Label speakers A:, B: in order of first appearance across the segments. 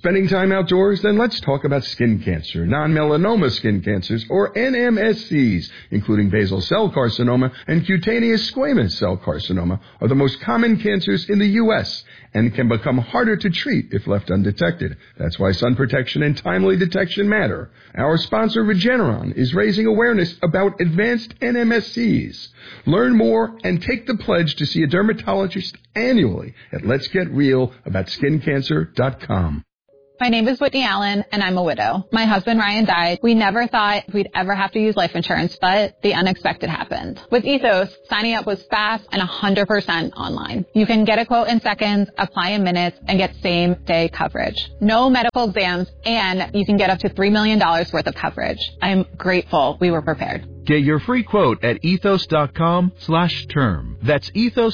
A: Spending time outdoors? Then let's talk about skin cancer. Non-melanoma skin cancers, or NMSCs, including basal cell carcinoma and cutaneous squamous cell carcinoma, are the most common cancers in the U.S. and can become harder to treat if left undetected. That's why sun protection and timely detection matter. Our sponsor, Regeneron, is raising awareness about advanced NMSCs. Learn more and take the pledge to see a dermatologist annually at letsgetrealaboutSkinCancer.com.
B: My name is Whitney Allen, and I'm a widow. My husband, Ryan, died. We never thought we'd ever have to use life insurance, but the unexpected happened. With Ethos, signing up was fast and 100% online. You can get a quote in seconds, apply in minutes, and get same-day coverage. No medical exams, and you can get up to $3 million worth of coverage. I'm grateful we were prepared.
C: Get your free quote at ethos.com/term. That's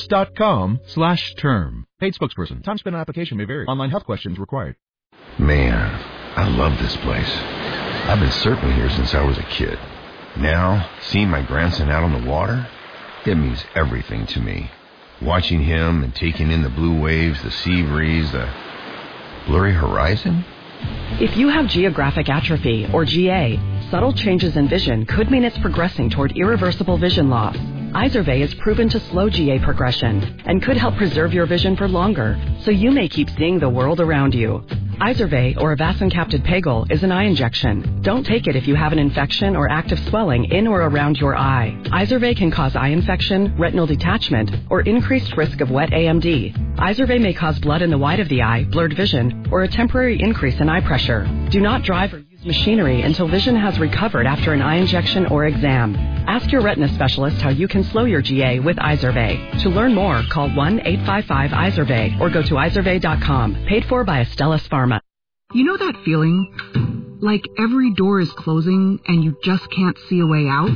C: ethos.com/term. Paid spokesperson. Time spent on application may vary. Online health questions required.
D: Man, I love this place. I've been surfing here since I was a kid. Now, seeing my grandson out on the water, it means everything to me. Watching him and taking in the blue waves, the sea breeze, the blurry horizon.
E: If you have geographic atrophy, or GA, subtle changes in vision could mean it's progressing toward irreversible vision loss. Izervay is proven to slow GA progression and could help preserve your vision for longer, so you may keep seeing the world around you. Izervay, or avacincaptad pegol, is an eye injection. Don't take it if you have an infection or active swelling in or around your eye. Izervay can cause eye infection, retinal detachment, or increased risk of wet AMD. Izervay may cause blood in the white of the eye, blurred vision, or a temporary increase in eye pressure. Do not drive or use machinery until vision has recovered after an eye injection or exam. Ask your retina specialist how you can slow your GA with Izervay. To learn more, call 1-855-IZERVAY or go to izervay.com. Paid for by Astellas Pharma.
F: You know that feeling? Like every door is closing and you just can't see a way out?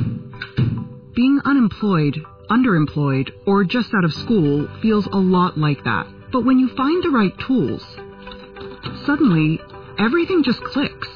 F: Being unemployed, underemployed, or just out of school feels a lot like that. But when you find the right tools, suddenly everything just clicks.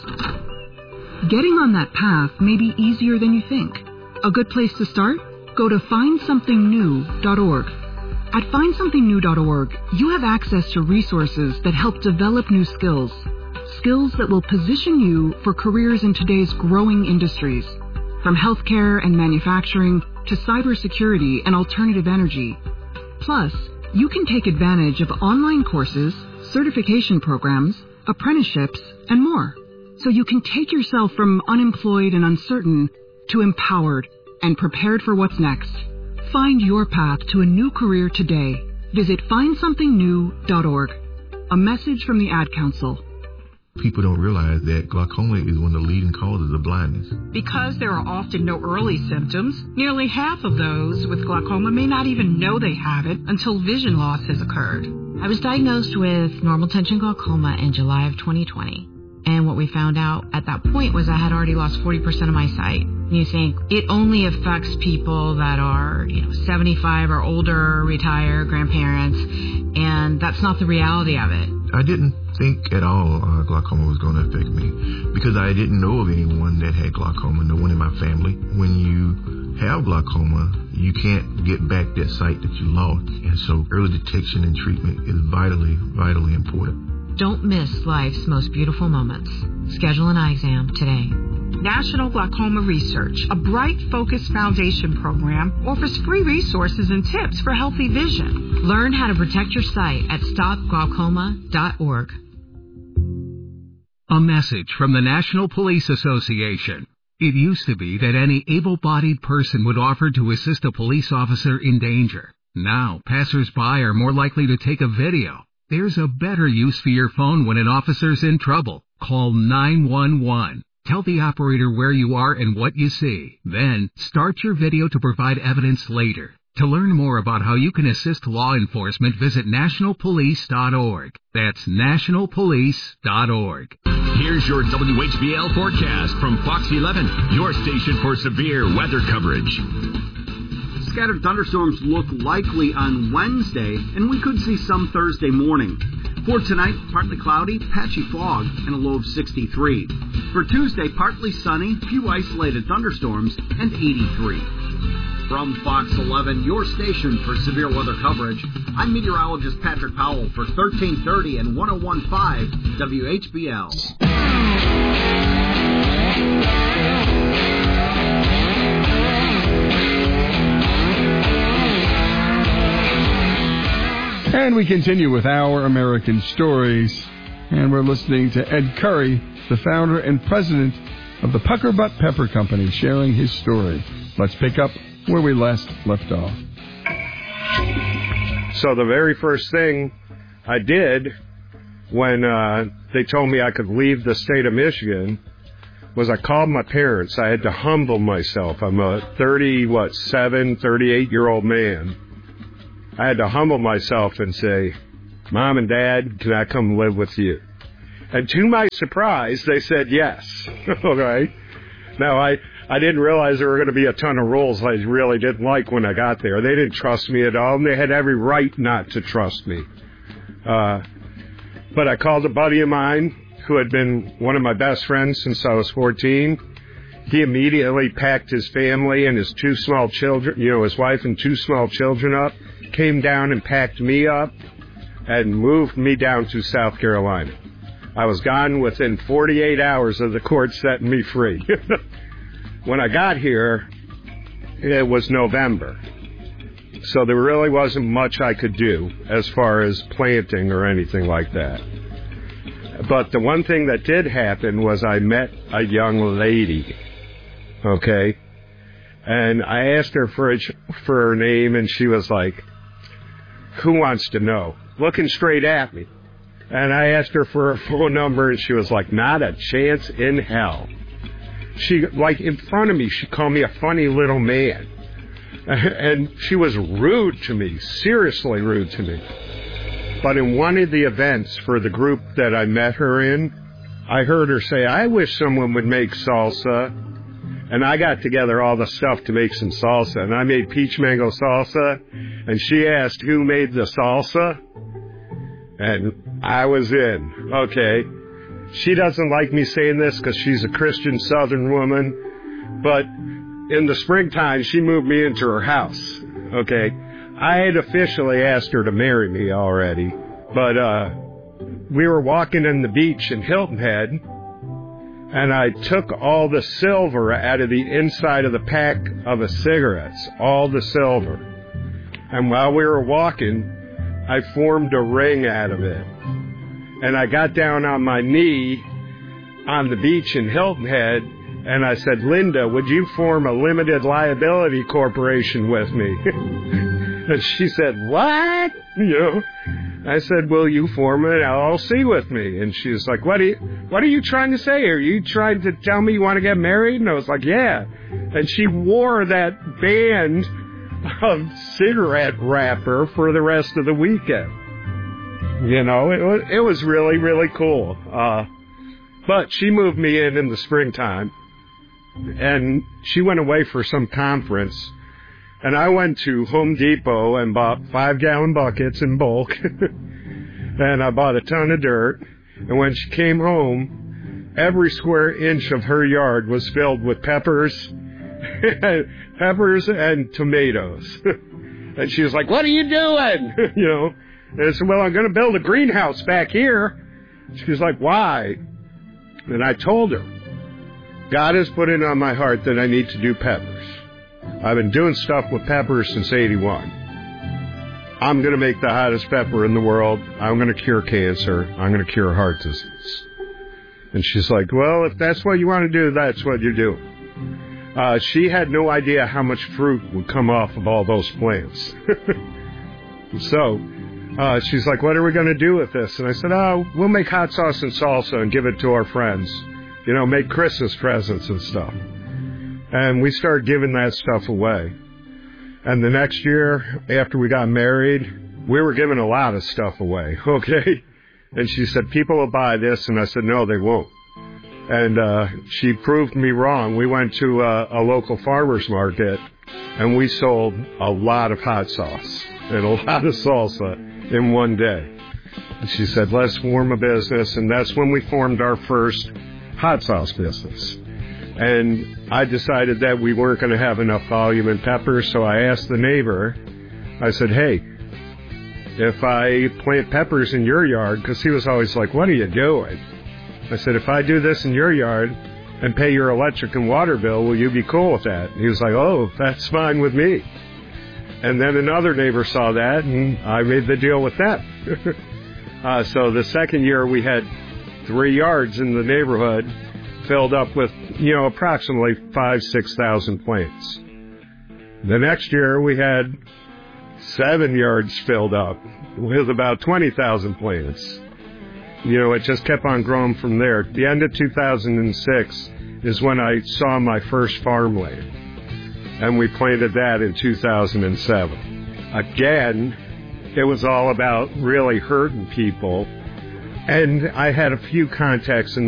F: Getting on that path may be easier than you think. A good place to start? Go to findsomethingnew.org. At findsomethingnew.org, you have access to resources that help develop new skills. Skills that will position you for careers in today's growing industries, from healthcare and manufacturing to cybersecurity and alternative energy. Plus, you can take advantage of online courses, certification programs, apprenticeships, and more. So you can take yourself from unemployed and uncertain to empowered and prepared for what's next. Find your path to a new career today. Visit findsomethingnew.org. A message from the Ad Council.
G: People don't realize that glaucoma is one of the leading causes of blindness.
H: Because there are often no early symptoms, nearly half of those with glaucoma may not even know they have it until vision loss has occurred.
I: I was diagnosed with normal tension glaucoma in July of 2020. And what we found out at that point was I had already lost 40% of my sight. You think it only affects people that are, 75 or older, retired, grandparents, and that's not the reality of it.
G: I didn't think at all glaucoma was going to affect me because I didn't know of anyone that had glaucoma, no one in my family. When you have glaucoma, you can't get back that sight that you lost. And so early detection and treatment is vitally, vitally important.
I: Don't miss life's most beautiful moments. Schedule an eye exam today.
H: National Glaucoma Research, a Bright Focus Foundation program, offers free resources and tips for healthy vision.
I: Learn how to protect your sight at stopglaucoma.org.
J: A message from the National Police Association. It used to be that any able-bodied person would offer to assist a police officer in danger. Now, passers-by are more likely to take a video. There's a better use for your phone when an officer's in trouble. Call 911. Tell the operator where you are and what you see. Then, start your video to provide evidence later. To learn more about how you can assist law enforcement, visit nationalpolice.org. That's nationalpolice.org.
K: Here's your WHBL forecast from Fox 11, your station for severe weather coverage.
L: Scattered thunderstorms look likely on Wednesday, and we could see some Thursday morning. For tonight, partly cloudy, patchy fog, and a low of 63. For Tuesday, partly sunny, few isolated thunderstorms, and 83. From Fox 11, your station for severe weather coverage, I'm meteorologist Patrick Powell for 1330 and 101.5 WHBL.
A: And we continue with Our American Stories, and we're listening to Ed Curry, the founder and president of the Pucker Butt Pepper Company, sharing his story. Let's pick up where we last left off.
M: So the very first thing I did when they told me I could leave the state of Michigan was I called my parents. I had to humble myself. I'm a 38-year-old man. I had to humble myself and say, Mom and Dad, can I come live with you? And to my surprise, they said yes. All right. Now, I didn't realize there were going to be a ton of rules I really didn't like when I got there. They didn't trust me at all, and they had every right not to trust me. But I called a buddy of mine who had been one of my best friends since I was 14. He immediately packed his family and his two small children, his wife and two small children up, came down and packed me up, and moved me down to South Carolina. I was gone within 48 hours of the court setting me free. When I got here, it was November. So there really wasn't much I could do as far as planting or anything like that. But the one thing that did happen was I met a young lady, okay? And I asked her for her name, and she was like, who wants to know? Looking straight at me. And I asked her for her phone number, and she was like, not a chance in hell. She, in front of me, she called me a funny little man. And she was rude to me, seriously rude to me. But in one of the events for the group that I met her in, I heard her say, I wish someone would make salsa. And I got together all the stuff to make some salsa. And I made peach mango salsa. And she asked who made the salsa. And I was in. Okay. She doesn't like me saying this because she's a Christian Southern woman. But in the springtime, she moved me into her house. Okay. I had officially asked her to marry me already. But we were walking on the beach in Hilton Head. And I took all the silver out of the inside of the pack of the cigarettes, all the silver. And while we were walking, I formed a ring out of it. And I got down on my knee on the beach in Hilton Head, and I said, Linda, would you form a limited liability corporation with me? And she said, what? I said, will you form an LLC with me? And she's like, what are you trying to say? Are you trying to tell me you want to get married? And I was like, yeah. And she wore that band of cigarette wrapper for the rest of the weekend. It was really, really cool. But she moved me in the springtime, and she went away for some conference. And I went to Home Depot and bought 5-gallon buckets in bulk. And I bought a ton of dirt. And when she came home, every square inch of her yard was filled with peppers and tomatoes. And she was like, what are you doing? And I said, well, I'm going to build a greenhouse back here. She's like, why? And I told her, God has put it on my heart that I need to do peppers. I've been doing stuff with peppers since 81. I'm going to make the hottest pepper in the world. I'm going to cure cancer. I'm going to cure heart disease. And she's like, well, if that's what you want to do, that's what you do. She had no idea how much fruit would come off of all those plants. So she's like, what are we going to do with this? And I said, we'll make hot sauce and salsa and give it to our friends. Make Christmas presents and stuff. And we started giving that stuff away. And the next year, after we got married, we were giving a lot of stuff away, okay? And she said, people will buy this. And I said, no, they won't. And she proved me wrong. We went to a local farmer's market, and we sold a lot of hot sauce and a lot of salsa in one day. And she said, let's form a business. And that's when we formed our first hot sauce business. And I decided that we weren't going to have enough volume in peppers, so I asked the neighbor, I said, hey, if I plant peppers in your yard, because he was always like, what are you doing? I said, if I do this in your yard and pay your electric and water bill, will you be cool with that? He was like, oh, that's fine with me. And then another neighbor saw that, and I made the deal with them. So the second year we had 3 yards in the neighborhood filled up with, approximately 6,000 plants. The next year we had 7 yards filled up with about 20,000 plants. It just kept on growing from there. At the end of 2006 is when I saw my first farmland, and we planted that in 2007. Again, it was all about really hurting people, and I had a few contacts in